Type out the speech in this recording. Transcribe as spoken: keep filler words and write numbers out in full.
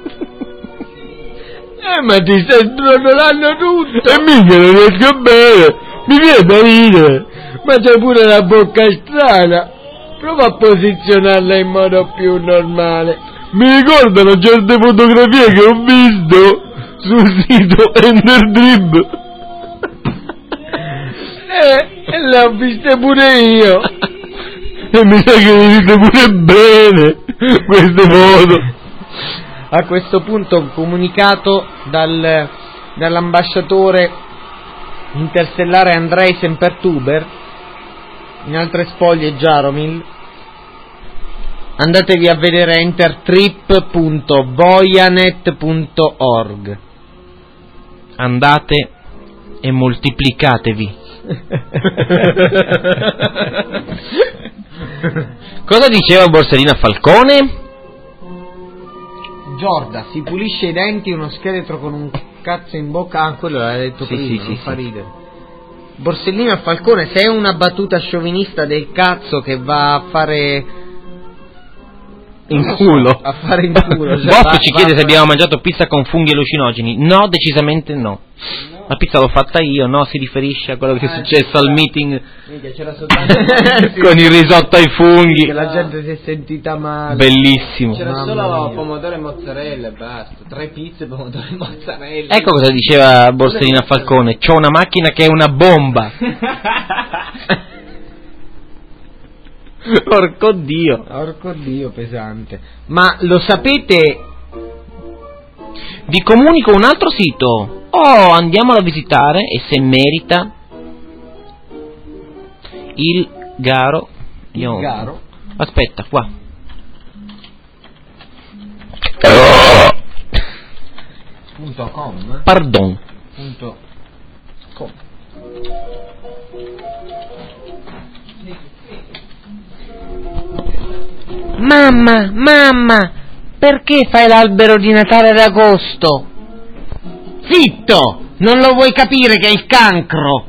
Eh, ma ti stai sbrodolando tutto! E mica non riesco a bere! Mi viene da ridere! Ma c'è pure la bocca strana! Prova a posizionarla in modo più normale! Mi ricordano certe fotografie che ho visto sul sito Enderdrib! Eh, e le ho viste pure io! E mi sa che le viste pure bene queste foto! A questo punto un comunicato dal, dall'ambasciatore interstellare Andrei Sempertuber, in altre spoglie Jaromil. Andatevi a vedere entertrip punto voyanet punto org. Andate e moltiplicatevi. Cosa diceva Borsellino a Falcone? Giorda, si pulisce i denti uno scheletro con un cazzo in bocca. Ah, quello l'aveva detto sì, prima, sì, non sì, fa sì. ridere. Borsellino a Falcone, se è una battuta sciovinista del cazzo che va a fare in culo, a fare in culo. Cioè, Boff va, ci va, chiede va, se abbiamo mangiato pizza con funghi allucinogeni. No, decisamente no. La pizza l'ho fatta io, no? Si riferisce a quello che è successo al meeting c'era soltanto con il risotto ai funghi. che la gente si è sentita male. Bellissimo. C'era Mamma solo mia. pomodoro e mozzarella e basta. Tre pizze, pomodoro e mozzarella. Ecco cosa diceva Borsellino a Falcone. C'ho una macchina che è una bomba. Porco Dio. Porco Dio, pesante. Ma lo sapete? Vi comunico un altro sito. Oh, andiamolo a visitare e se merita il Garo. Io... Il Garo? Aspetta, qua. Punto com. Pardon. Punto com. Mamma, mamma, perché fai l'albero di Natale ad agosto? Zitto! Non lo vuoi capire che è il cancro?